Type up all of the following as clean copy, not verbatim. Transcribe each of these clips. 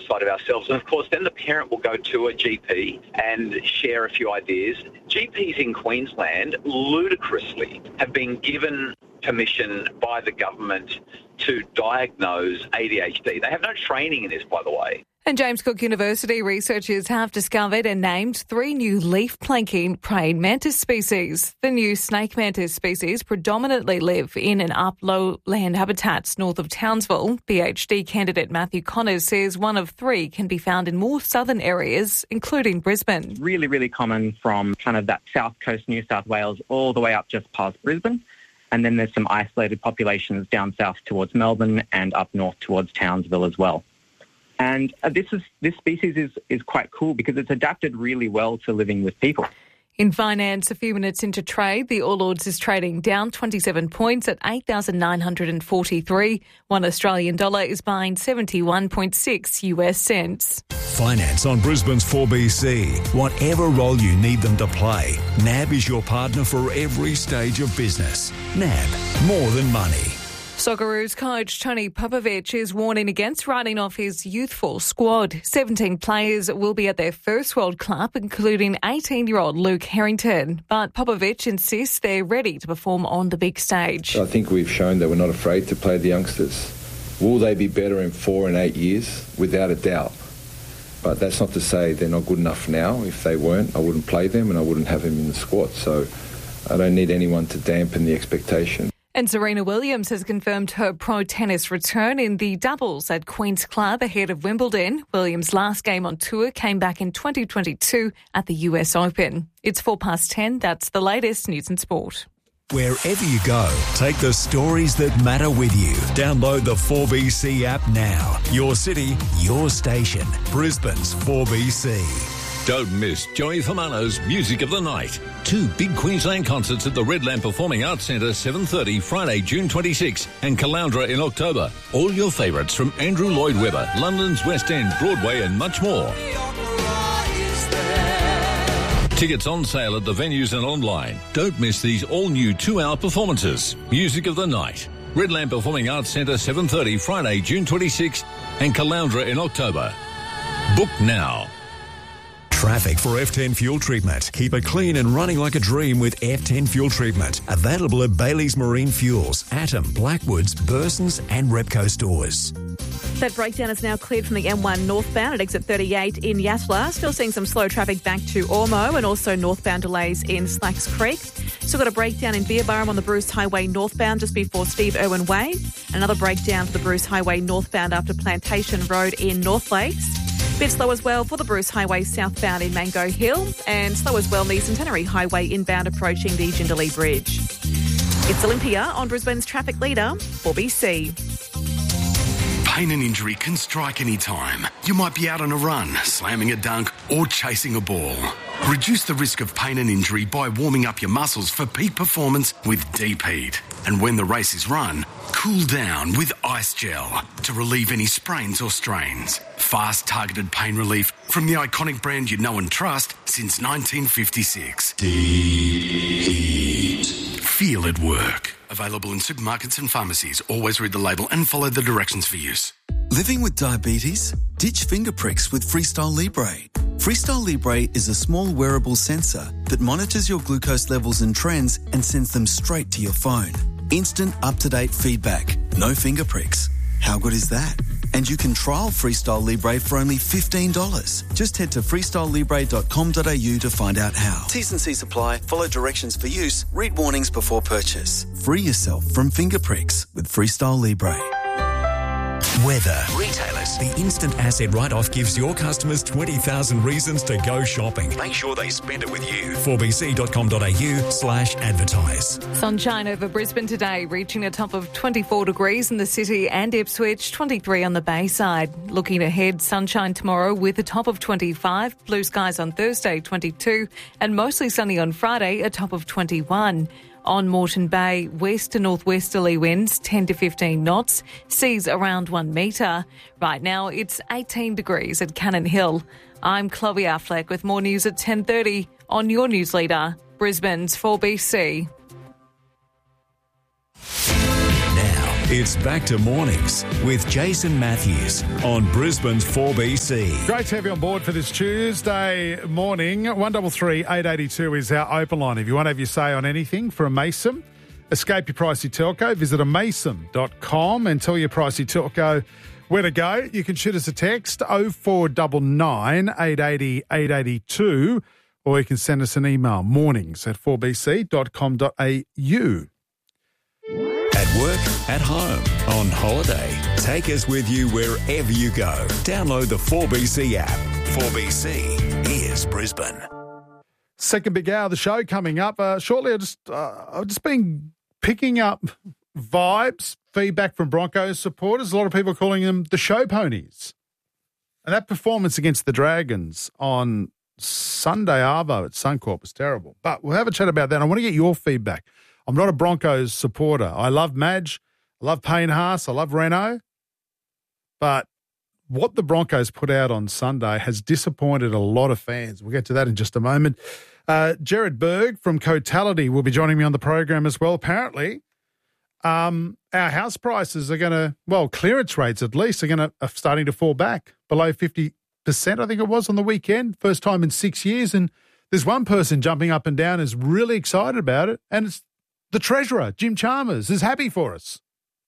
outside of ourselves. And, of course, then the parent will go to a GP and share a few ideas. GPs in Queensland, ludicrously, have been given permission by the government to diagnose ADHD. They have no training in this, by the way. And James Cook University researchers have discovered and named 3 new leaf-planking praying mantis species. The new snake mantis species predominantly live in and up lowland habitats north of Townsville. PhD candidate Matthew Connors says one of 3 can be found in more southern areas, including Brisbane. Really, really common from kind of that south coast, New South Wales, all the way up just past Brisbane. And then there's some isolated populations down south towards Melbourne and up north towards Townsville as well. And this species is quite cool because it's adapted really well to living with people. In finance, a few minutes into trade, the All Ords is trading down 27 points at 8,943. $1 Australian dollar is buying 71.6 US cents. Finance on Brisbane's 4BC. Whatever role you need them to play, NAB is your partner for every stage of business. NAB, more than money. Socceroos coach Tony Popovic is warning against writing off his youthful squad. 17 players will be at their first World Cup, including 18-year-old Luke Harrington. But Popovic insists they're ready to perform on the big stage. I think we've shown that we're not afraid to play the youngsters. Will they be better in 4 and 8 years? Without a doubt. But that's not to say they're not good enough now. If they weren't, I wouldn't play them and I wouldn't have them in the squad. So I don't need anyone to dampen the expectation. And Serena Williams has confirmed her pro tennis return in the doubles at Queen's Club ahead of Wimbledon. Williams' last game on tour came back in 2022 at the US Open. It's 10:04. That's the latest news and sport. Wherever you go, take the stories that matter with you. Download the 4BC app now. Your city, your station. Brisbane's 4BC. Don't miss Joey Famano's Music of the Night. 2 big Queensland concerts at the Redland Performing Arts Centre, 7:30 Friday, June 26, and Caloundra in October. All your favourites from Andrew Lloyd Webber, London's West End, Broadway and much more. Tickets on sale at the venues and online. Don't miss these all-new 2-hour performances. Music of the Night. Redland Performing Arts Centre, 7:30 Friday, June 26, and Caloundra in October. Book now. Traffic for F10 Fuel Treatment. Keep it clean and running like a dream with F10 Fuel Treatment. Available at Bailey's Marine Fuels, Atom, Blackwoods, Burson's and Repco stores. That breakdown is now cleared from the M1 northbound at exit 38 in Yatala. Still seeing some slow traffic back to Ormo and also northbound delays in Slacks Creek. Still got a breakdown in Beerburrum on the Bruce Highway northbound just before Steve Irwin Way. Another breakdown for the Bruce Highway northbound after Plantation Road in North Lakes. Bit slow as well for the Bruce Highway southbound in Mango Hill, and slow as well the Centenary Highway inbound approaching the Jindalee Bridge. It's Olympia on Brisbane's traffic leader, 4BC. Pain and injury can strike any time. You might be out on a run, slamming a dunk, or chasing a ball. Reduce the risk of pain and injury by warming up your muscles for peak performance with Deep Heat. And when the race is run, cool down with Ice Gel to relieve any sprains or strains. Fast, targeted pain relief from the iconic brand you know and trust since 1956. Deep Heat. Feel it work. Available in supermarkets and pharmacies. Always read the label and follow the directions for use. Living with diabetes? Ditch finger pricks with Freestyle Libre. Freestyle Libre is a small wearable sensor that monitors your glucose levels and trends and sends them straight to your phone. Instant, up-to-date feedback. No finger pricks. How good is that? And you can trial Freestyle Libre for only $15. Just head to freestylelibre.com.au to find out how. T's and C's apply. Follow directions for use. Read warnings before purchase. Free yourself from finger pricks with Freestyle Libre. Weather. Retailers. The instant asset write-off gives your customers 20,000 reasons to go shopping. Make sure they spend it with you. 4bc.com.au/advertise. Sunshine over Brisbane today, reaching a top of 24 degrees in the city and Ipswich, 23 on the Bayside. Looking ahead, sunshine tomorrow with a top of 25, blue skies on Thursday, 22, and mostly sunny on Friday, a top of 21. On Moreton Bay, west to northwesterly winds 10 to 15 knots, seas around 1 metre. Right now it's 18 degrees at Cannon Hill. I'm Chloe Affleck with more news at 10:30 on your news leader, Brisbane's 4BC. Now, It's back to mornings with Jason Matthews on Brisbane's 4BC. Great to have you on board for this Tuesday morning. 133 882 is our open line. If you want to have your say on anything for a Mason, escape your pricey telco. Visit amason.com and tell your pricey telco where to go. You can shoot us a text 0499 880 882 or you can send us an email mornings@4bc.com.au. At work, at home, on holiday. Take us with you wherever you go. Download the 4BC app. 4BC is Brisbane. Second big hour of the show coming up. Shortly, I've just been picking up vibes, feedback from Broncos supporters. A lot of people calling them the show ponies. And that performance against the Dragons on Sunday Arvo at Suncorp was terrible. But we'll have a chat about that. I want to get your feedback. I'm not a Broncos supporter. I love Madge. I love Payne Haas. I love Renault. But what the Broncos put out on Sunday has disappointed a lot of fans. We'll get to that in just a moment. Jared Berg from Cotality will be joining me on the program as well. Apparently, our house prices are going to, clearance rates at least, are starting to fall back below 50%, I think it was, on the weekend. First time in 6 years. And there's one person jumping up and down is really excited about it, and it's the Treasurer, Jim Chalmers, is happy for us.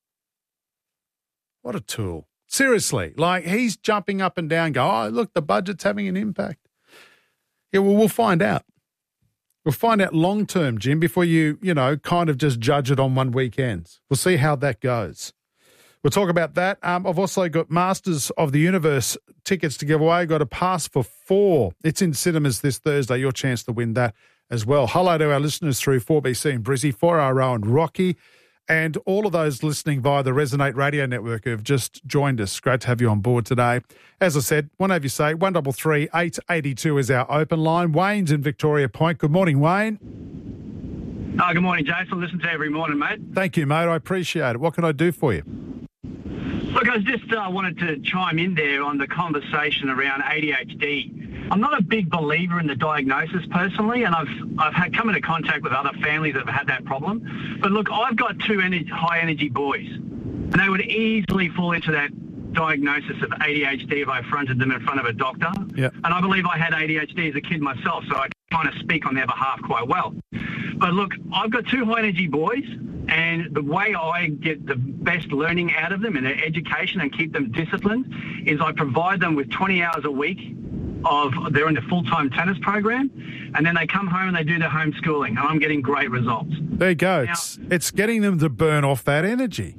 What a tool. Seriously, he's jumping up and down, look, the budget's having an impact. Yeah, well, we'll find out. We'll find out long-term, Jim, before you kind of just judge it on one weekend. We'll see how that goes. We'll talk about that. I've also got Masters of the Universe tickets to give away. Got a pass for 4. It's in cinemas this Thursday. Your chance to win that as well. Hello to our listeners through 4BC and Brizzy, 4RO and Rocky, and all of those listening via the Resonate Radio Network who have just joined us. Great to have you on board today. As I said, want to have you say 133 882 is our open line. Wayne's in Victoria Point. Good morning, Wayne. Good morning, Jason. Listen to you every morning, mate. Thank you, mate. I appreciate it. What can I do for you? Look, I just wanted to chime in there on the conversation around ADHD. I'm not a big believer in the diagnosis personally, and I've come into contact with other families that have had that problem. But look, I've got 2 high-energy boys, and they would easily fall into that diagnosis of ADHD if I fronted them in front of a doctor. Yep. And I believe I had ADHD as a kid myself, so I kind of speak on their behalf quite well. But look, I've got 2 high-energy boys, and the way I get the best learning out of them in their education and keep them disciplined is I provide them with 20 hours a week they're in the full-time tennis program, and then they come home and they do their homeschooling, and I'm getting great results. There you go. Now, it's getting them to burn off that energy.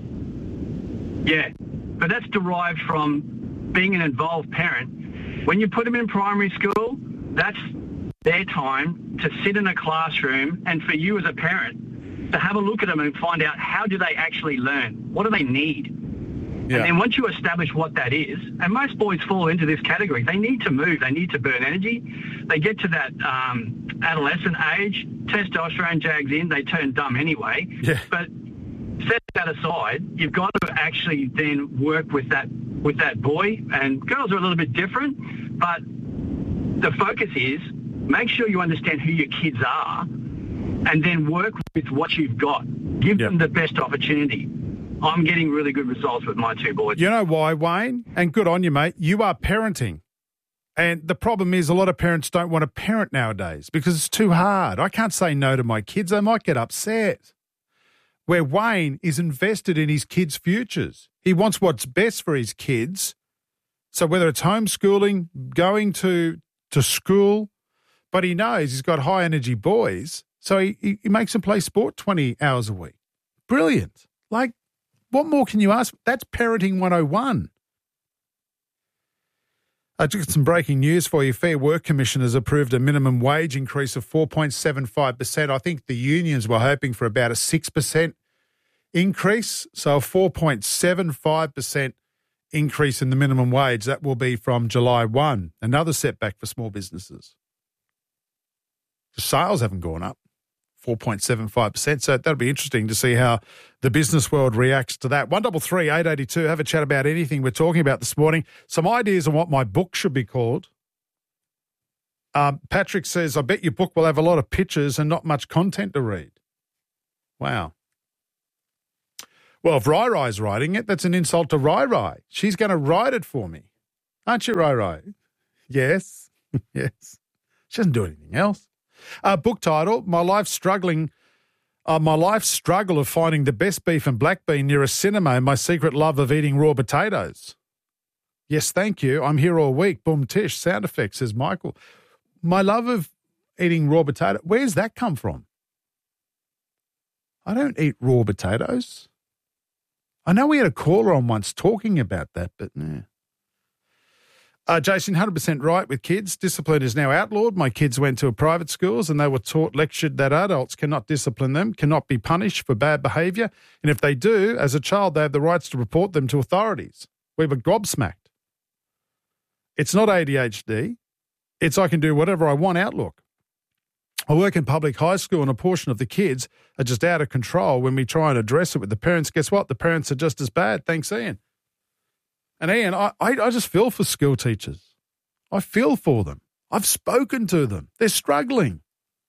Yeah, but that's derived from being an involved parent. When you put them in primary school, that's their time to sit in a classroom, and for you as a parent to have a look at them and find out how do they actually learn? What do they need? Yeah. And then once you establish what that is, and most boys fall into this category, they need to move, they need to burn energy. They get to that adolescent age, testosterone jags in, they turn dumb anyway. Yeah. But set that aside, you've got to actually then work with that boy, and girls are a little bit different, but the focus is make sure you understand who your kids are and then work with what you've got. Give them the best opportunity. I'm getting really good results with my 2 boys. You know why, Wayne? And good on you, mate. You are parenting. And the problem is a lot of parents don't want to parent nowadays because it's too hard. I can't say no to my kids. They might get upset. Where Wayne is invested in his kids' futures. He wants what's best for his kids. So whether it's homeschooling, going to school, but he knows he's got high-energy boys, so he makes them play sport 20 hours a week. Brilliant. What more can you ask? That's parenting 101. I just got some breaking news for you. Fair Work Commission has approved a minimum wage increase of 4.75%. I think the unions were hoping for about a 6% increase, so a 4.75% increase in the minimum wage. That will be from July 1. Another setback for small businesses. The sales haven't gone up. 4.75%. So that'll be interesting to see how the business world reacts to that. 133 882. Have a chat about anything we're talking about this morning. Some ideas on what my book should be called. Patrick says, I bet your book will have a lot of pictures and not much content to read. Wow. Well, if Rai Rai's writing it, that's an insult to Rai Rai. She's going to write it for me. Aren't you, Rai Rai? Yes. Yes. She doesn't do anything else. Book title, My Life Struggle of Finding the Best Beef and Black Bean Near a Cinema and My Secret Love of Eating Raw Potatoes. Yes, thank you. I'm here all week. Boom tish. Sound effects, says Michael. My love of eating raw potato. Where's that come from? I don't eat raw potatoes. I know we had a caller on once talking about that, but nah. Jason, 100% right with kids. Discipline is now outlawed. My kids went to private schools and they were lectured that adults cannot discipline them, cannot be punished for bad behaviour. And if they do, as a child, they have the rights to report them to authorities. We were gobsmacked. It's not ADHD. It's I can do whatever I want outlook. I work in public high school and a portion of the kids are just out of control. When we try and address it with the parents, guess what? The parents are just as bad. Thanks, Ian. And Ian, I just feel for school teachers. I feel for them. I've spoken to them. They're struggling.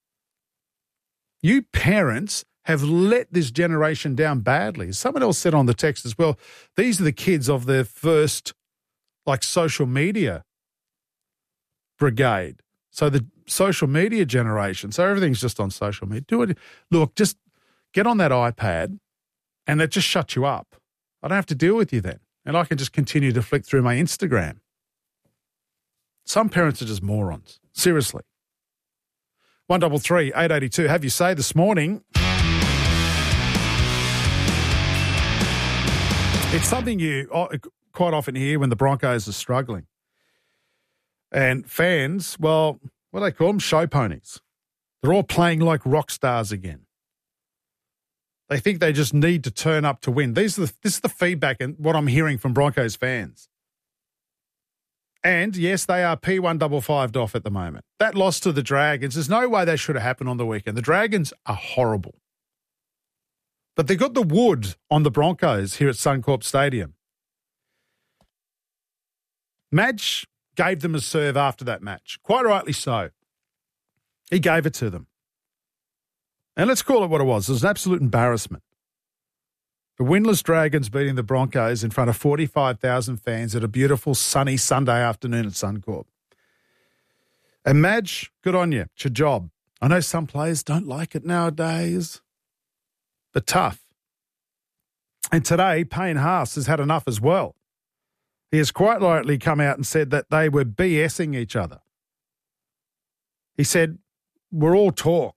You parents have let this generation down badly. Someone else said on the text as well, these are the kids of their first, social media brigade. So the social media generation, so everything's just on social media. Do it. Look, just get on that iPad and it just shuts you up. I don't have to deal with you then. And I can just continue to flick through my Instagram. Some parents are just morons. Seriously. 133 882. Have you say this morning? It's something you quite often hear when the Broncos are struggling. And fans, well, what do they call them? Show ponies. They're all playing like rock stars again. They think they just need to turn up to win. This is the feedback and what I'm hearing from Broncos fans. And, yes, they are P155'd off at the moment. That loss to the Dragons, there's no way that should have happened on the weekend. The Dragons are horrible. But they got the wood on the Broncos here at Suncorp Stadium. Madge gave them a serve after that match. Quite rightly so. He gave it to them. And let's call it what it was. It was an absolute embarrassment. The winless Dragons beating the Broncos in front of 45,000 fans at a beautiful sunny Sunday afternoon at Suncorp. And Madge, good on you. It's your job. I know some players don't like it nowadays, but tough. And today, Payne Haas has had enough as well. He has quite rightly come out and said that they were BSing each other. He said, we're all talk.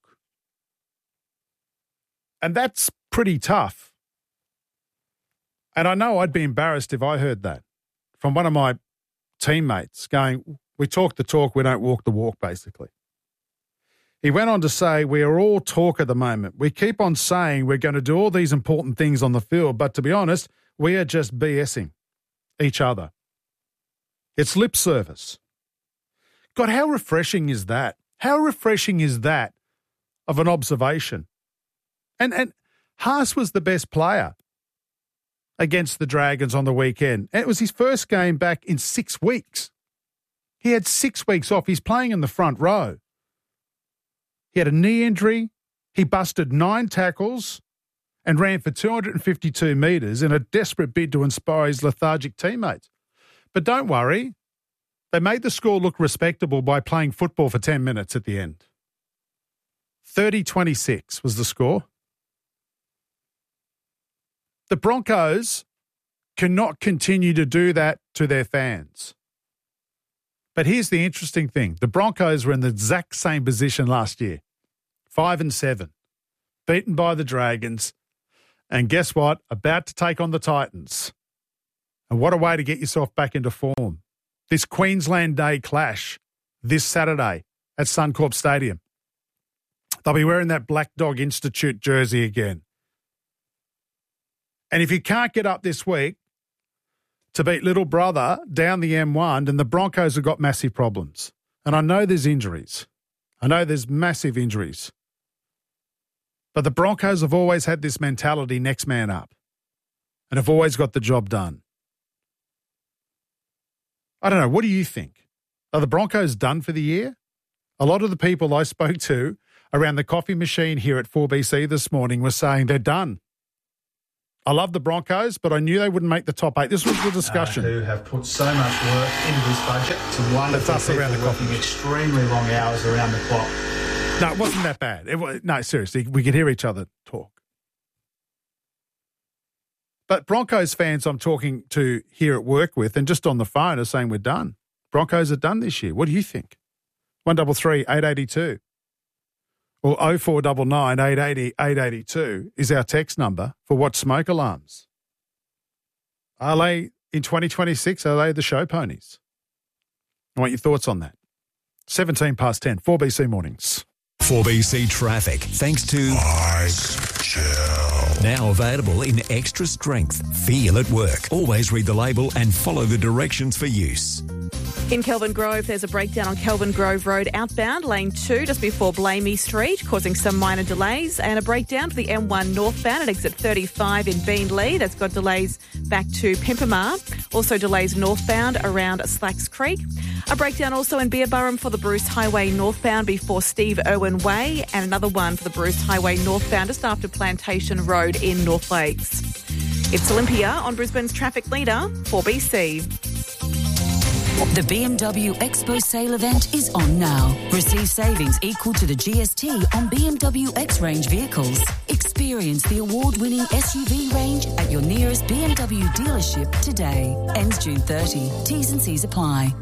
And that's pretty tough. And I know I'd be embarrassed if I heard that from one of my teammates going, we talk the talk, we don't walk the walk, basically. He went on to say, we are all talk at the moment. We keep on saying we're going to do all these important things on the field, but to be honest, we are just BSing each other. It's lip service. God, how refreshing is that? How refreshing is that of an observation? And Haas was the best player against the Dragons on the weekend. And it was his first game back in 6 weeks. He had 6 weeks off. He's playing in the front row. He had a knee injury. He busted 9 tackles and ran for 252 metres in a desperate bid to inspire his lethargic teammates. But don't worry, they made the score look respectable by playing football for 10 minutes at the end. 30-26 was the score. The Broncos cannot continue to do that to their fans. But here's the interesting thing. The Broncos were in the exact same position last year. 5-7. Beaten by the Dragons. And guess what? About to take on the Titans. And what a way to get yourself back into form. This Queensland Day clash this Saturday at Suncorp Stadium. They'll be wearing that Black Dog Institute jersey again. And if you can't get up this week to beat little brother down the M1, then the Broncos have got massive problems. And I know there's injuries. I know there's massive injuries. But the Broncos have always had this mentality, next man up, and have always got the job done. I don't know. What do you think? Are the Broncos done for the year? A lot of the people I spoke to around the coffee machine here at 4BC this morning were saying they're done. I love the Broncos, but I knew they wouldn't make the top 8. This was the discussion. Who have put so much work into this budget. Some wonderful people working extremely long hours around the clock. No, it wasn't that bad. No, seriously, we could hear each other talk. But Broncos fans I'm talking to here at work with and just on the phone are saying we're done. Broncos are done this year. What do you think? 133 882 or 0499 880 882 is our text number for What Smoke Alarms. Are they, in 2026, are they the show ponies? I want your thoughts on that. 17 past 10, 4BC Mornings. 4BC Traffic, thanks to Ice Chill. Now available in extra strength. Feel at work. Always read the label and follow the directions for use. In Kelvin Grove, there's a breakdown on Kelvin Grove Road outbound, lane 2, just before Blamey Street, causing some minor delays, and a breakdown for the M1 northbound at exit 35 in Beenleigh. That's got delays back to Pimpamar. Also delays northbound around Slacks Creek. A breakdown also in Beerburrum for the Bruce Highway northbound before Steve Irwin Way, and another one for the Bruce Highway northbound just after Plantation Road in North Lakes. It's Olympia on Brisbane's traffic leader, 4BC. The BMW Expo sale event is on now. Receive savings equal to the GST on BMW X-Range vehicles. Experience the award-winning SUV range at your nearest BMW dealership today. Ends June 30. T's and C's apply.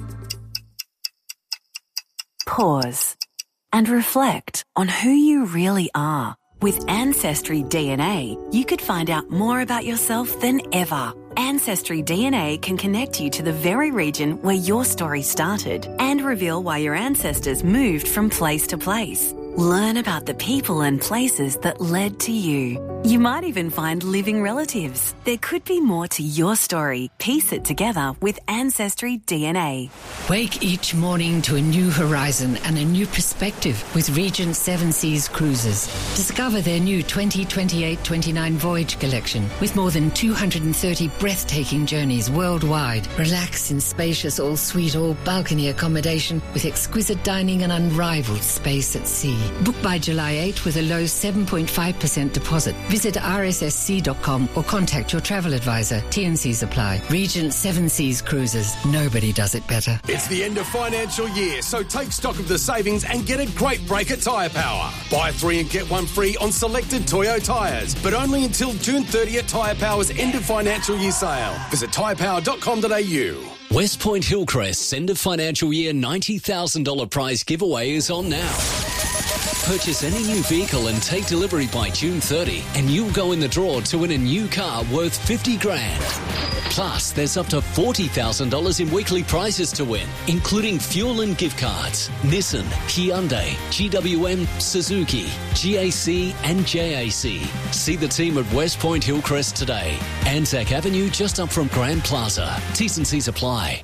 Pause and reflect on who you really are. With Ancestry DNA, you could find out more about yourself than ever. Ancestry DNA can connect you to the very region where your story started and reveal why your ancestors moved from place to place. Learn about the people and places that led to you. You might even find living relatives. There could be more to your story. Piece it together with Ancestry DNA. Wake each morning to a new horizon and a new perspective with Regent 7 Seas Cruises. Discover their new 2028-29 voyage collection with more than 230 breathtaking journeys worldwide. Relax in spacious all-suite, all-balcony accommodation with exquisite dining and unrivaled space at sea. Book by July 8 with a low 7.5% deposit. Visit rssc.com or contact your travel advisor. T&Cs apply. Regent 7 Seas Cruises. Nobody does it better. It's the end of financial year, so take stock of the savings and get a great break at Tyre Power. Buy 3 and get 1 free on selected Toyo tyres, but only until June 30 at Tyre Power's end of financial year sale. Visit tyrepower.com.au. West Point Hillcrest's end of financial year $90,000 prize giveaway is on now. Purchase any new vehicle and take delivery by June 30 and you'll go in the draw to win a new car worth $50,000. Plus, there's up to $40,000 in weekly prizes to win, including fuel and gift cards. Nissan, Hyundai, GWM, Suzuki, GAC and JAC. See the team at West Point Hillcrest today. Anzac Avenue just up from Grand Plaza. T's and C's apply.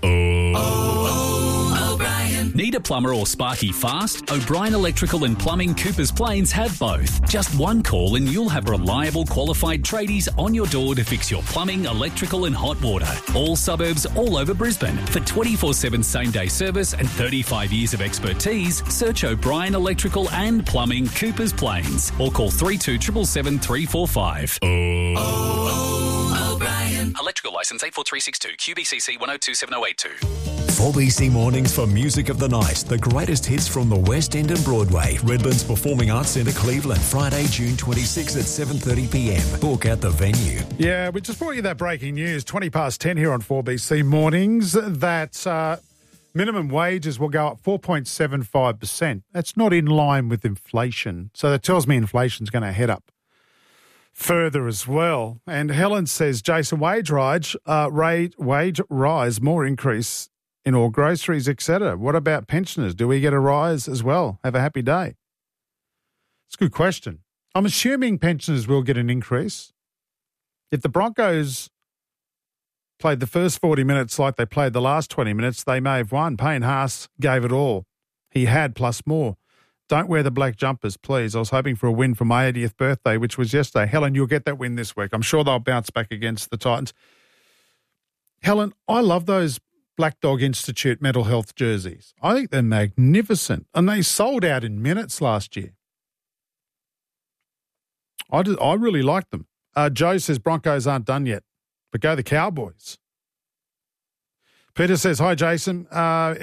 O'Brien. Need a plumber or sparky fast? O'Brien Electrical and Plumbing Coopers Plains have both. Just one call and you'll have reliable qualified tradies on your door to fix your plumbing, electrical and hot water. All suburbs all over Brisbane. For 24/7 same-day service and 35 years of expertise, search O'Brien Electrical and Plumbing Coopers Plains or call 3277 345. O'Brien. Electrical licence 84362 QBCC 102782. 4BC Mornings for Music of the Night. The greatest hits from the West End and Broadway. Redlands Performing Arts Centre, Cleveland. Friday, June 26 at 7:30pm. Book at the venue. Yeah, we just brought you that breaking news. 20 past 10 here on 4BC Mornings. That minimum wages will go up 4.75%. That's not in line with inflation. So that tells me inflation's going to head up further as well. And Helen says, Jason, wage rise, more increase in all groceries, etc. What about pensioners? Do we get a rise as well? Have a happy day. It's a good question. I'm assuming pensioners will get an increase. If the Broncos played the first 40 minutes like they played the last 20 minutes, they may have won. Payne Haas gave it all. He had plus more. Don't wear the black jumpers, please. I was hoping for a win for my 80th birthday, which was yesterday. Helen, you'll get that win this week. I'm sure they'll bounce back against the Titans. Helen, I love those Black Dog Institute mental health jerseys. I think they're magnificent. And they sold out in minutes last year. I really like them. Joe says Broncos aren't done yet, but go the Cowboys. Peter says, hi, Jason.